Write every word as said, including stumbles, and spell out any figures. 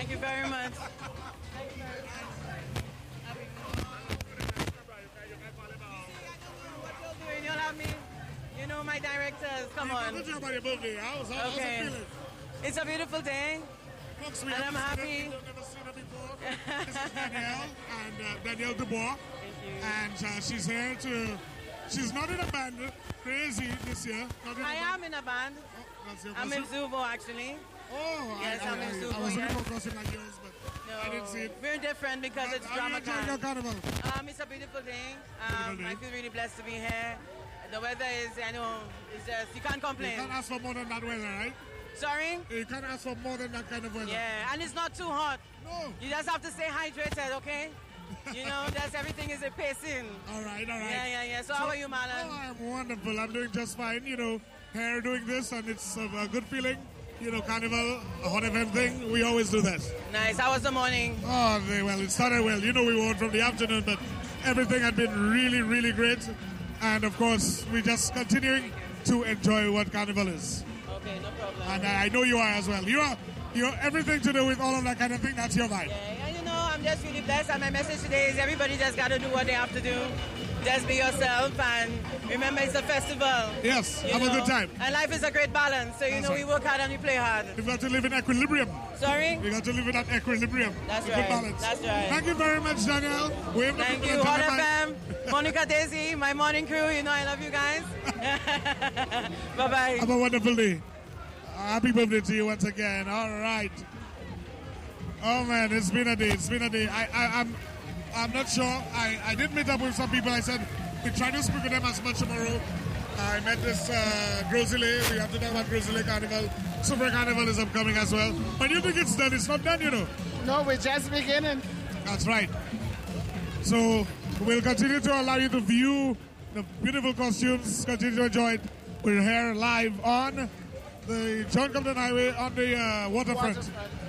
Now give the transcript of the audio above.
Thank you very much. Thank you very much. What you're doing, you'll have me. You know my directors. Come on. Good job on your birthday. How's, how's Okay. it feeling? It's a beautiful day. Folks, we And I'm have happy. Never, never seen her before. This is Danielle and uh, Danielle Dubois. Thank you. And uh, she's here to. She's not in a band, crazy this year. Not in I a band. am in a band. Oh, that's your I'm in costume? Zubo, actually. Oh, Yes, I, I, I'm in I, I Zubo, was looking yes. for a costume like yours, but No, I didn't see it. we're different because it's How are you enjoying your drama. carnival? Um, it's a beautiful day. Um, Beautiful day. I feel really blessed to be here. The weather is, I know, is just, you can't You complain. can't ask for more than that weather, right? Sorry? You can't ask for more than that kind of weather. Yeah, and it's not too hot. No. You just have to stay hydrated, okay? You know, that's everything is a pacing. All right, all right. Yeah, yeah, yeah. So, how are you, Marlon? Oh, I'm wonderful. I'm doing just fine. You know, here doing this, and it's a, a good feeling. You know, carnival, a hot event thing. We always do that. Nice. How was the morning? Oh, very well. It started well. You know, we were from the afternoon, but everything had been really, really great. And of course, we're just continuing to enjoy what carnival is. Okay, no problem. And I know you are as well. You are, you're everything to do with all of that kind of thing. That's your vibe. Yeah, and you know, I'm just really blessed. And my message today is everybody just got to do what they have to do. Just be yourself and remember it's a festival. Yes, you have know? a good time. And life is a great balance. So, you That's know, right. we work hard and we play hard. You've got to live in equilibrium. Sorry? You got to live in that equilibrium. That's Good right. balance. That's right. Thank you very much, Danielle. Wave the Thank people you, and Hot tell them F M, Monica Daisy, my morning crew. You know I love you guys. Bye-bye. Have a wonderful day. Happy birthday to you once again. All right. Oh man, it's been a day. It's been a day. I, I, I'm, I'm not sure. I, I did meet up with some people. I said we try to speak with them as much tomorrow. I met this uh, Grosile. We have to talk about Grosile Carnival. Super Carnival is upcoming as well. But you think it's done? It's not done, you know. No, we're just beginning. That's right. So we'll continue to allow you to view the beautiful costumes. Continue to enjoy it. We're here live on the John Compton Highway on the uh, waterfront. Waterfront.